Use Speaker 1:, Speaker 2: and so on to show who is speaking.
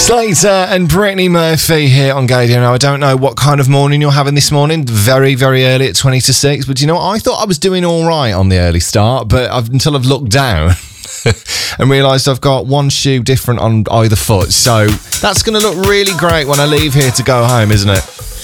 Speaker 1: Slater and Brittany Murphy here on Gadio. Now, I don't know what kind of morning you're having this morning. Very, very early at 20 to 6. But you know what? I thought I was doing all right on the early start, but until I've looked down and realised I've got one shoe different on either foot. So that's going to look really great when I leave here to go home, isn't it?